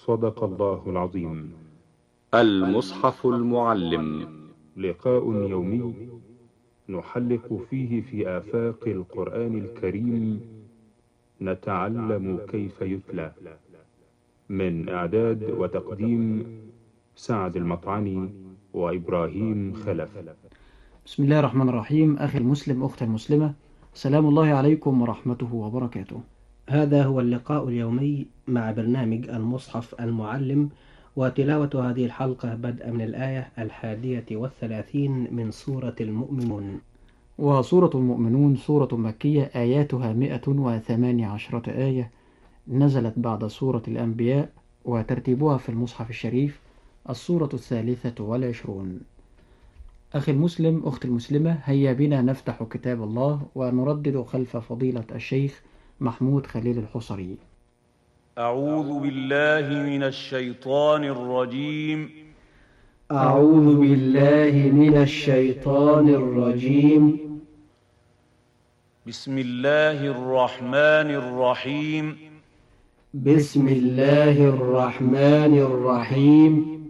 صدق الله العظيم. المصحف المعلم، لقاء يومي نحلق فيه في آفاق القرآن الكريم، نتعلم كيف يتلى. من إعداد وتقديم سعد المطعني وإبراهيم خلف. بسم الله الرحمن الرحيم. أخي المسلم، أختي المسلمة، سلام الله عليكم ورحمته وبركاته. هذا هو اللقاء اليومي مع برنامج المصحف المعلم، وتلاوة هذه الحلقة بدءا من الآية 31 من سورة المؤمنون. وسورة المؤمنون سورة مكية، آياتها 118 آية، نزلت بعد سورة الأنبياء، وترتيبها في المصحف الشريف السورة 23. أخي المسلم، أختي المسلمة، هيا بنا نفتح كتاب الله ونردد خلف فضيلة الشيخ محمود خليل الحصري. أعوذ بالله من الشيطان الرجيم. أعوذ بالله من الشيطان الرجيم. بسم الله الرحمن الرحيم. بسم الله الرحمن الرحيم.